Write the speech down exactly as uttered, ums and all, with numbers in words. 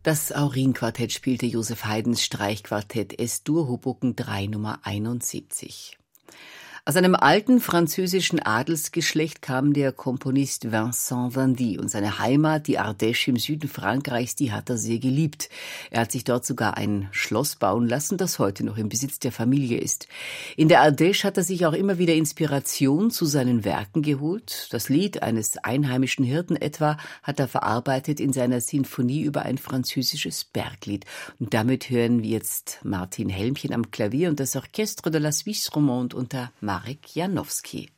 Das Aurin-Quartett spielte Joseph Haydns Streichquartett Es-Dur Hoboken drei Nummer einundsiebzig. Aus einem alten französischen Adelsgeschlecht kam der Komponist Vincent Vandy und seine Heimat, die Ardèche im Süden Frankreichs, die hat er sehr geliebt. Er hat sich dort sogar ein Schloss bauen lassen, das heute noch im Besitz der Familie ist. In der Ardèche hat er sich auch immer wieder Inspiration zu seinen Werken geholt. Das Lied eines einheimischen Hirten etwa hat er verarbeitet in seiner Sinfonie über ein französisches Berglied. Und damit hören wir jetzt Martin Helmchen am Klavier und das Orchestre de la Suisse Romande unter Marek Janowski.